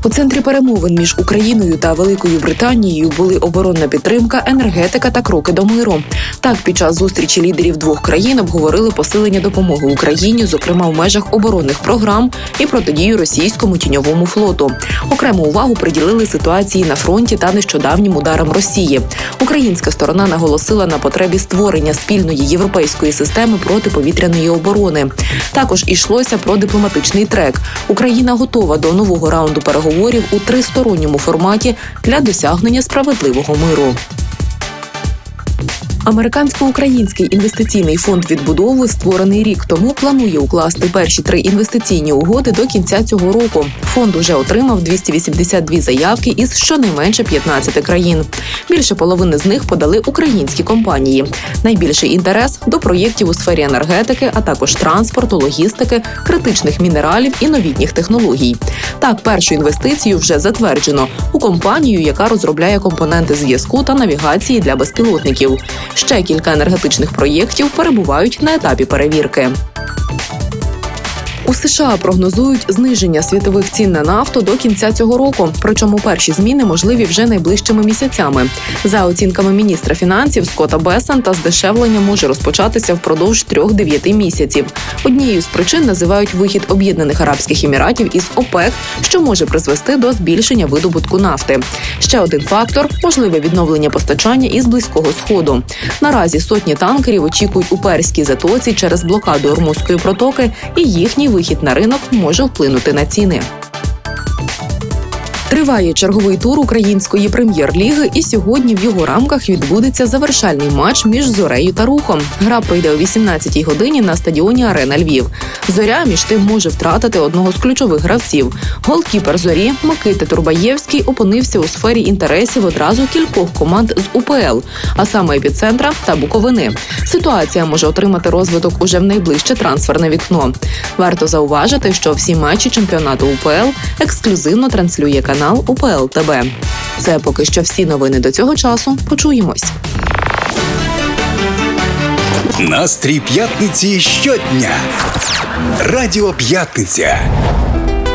У центрі перемовин між Україною та Великою Британією були оборонна підтримка, енергетика та кроки до миру. Так, під час зустрічі лідерів двох країн обговорили посилення допомоги Україні, зокрема в межах оборонних програм і протидію російському тіньовому флоту. Окрему увагу приділили ситуації на фронті та нещодавнім ударам Росії. Українська сторона наголосила на потребі створення спільної європейської системи протиповітряної оборони. Також йшлося про дипломатичний трек. Україна готова до нового раунду переговорів у тристоронньому форматі для досягнення справедливого миру. Американсько-український інвестиційний фонд відбудови, створений рік тому, планує укласти перші 3 інвестиційні угоди до кінця цього року. Фонд уже отримав 282 заявки із щонайменше 15 країн. Більше половини з них подали українські компанії. Найбільший інтерес – до проєктів у сфері енергетики, а також транспорту, логістики, критичних мінералів і новітніх технологій. Так, першу інвестицію вже затверджено – у компанію, яка розробляє компоненти зв'язку та навігації для безпілотників. Ще кілька енергетичних проєктів перебувають на етапі перевірки. У США прогнозують зниження світових цін на нафту до кінця цього року, причому перші зміни можливі вже найближчими місяцями. За оцінками міністра фінансів Скотта Бесента, здешевлення може розпочатися впродовж 3-9 місяців. Однією з причин називають вихід Об'єднаних Арабських Еміратів із ОПЕК, що може призвести до збільшення видобутку нафти. Ще один фактор – можливе відновлення постачання із Близького Сходу. Наразі сотні танкерів очікують у Перській затоці через блокаду Ормузької протоки, і їхній вихід на ринок може вплинути на ціни. Триває черговий тур української прем'єр-ліги, і сьогодні в його рамках відбудеться завершальний матч між «Зорею» та «Рухом». Гра пройде о 18-й годині на стадіоні «Арена Львів». «Зоря» між тим може втратити одного з ключових гравців. Голкіпер «Зорі» Микита Турбаєвський опинився у сфері інтересів одразу кількох команд з УПЛ, а саме «Епіцентра» та «Буковини». Ситуація може отримати розвиток уже в найближче трансферне вікно. Варто зауважити, що всі матчі чемпіонату УПЛ ексклюзивно транслює канал УПЛ ТБ. Це поки що всі новини до цього часу. Почуємось. Настрій п'ятниці щодня. Радіо П'ятниця.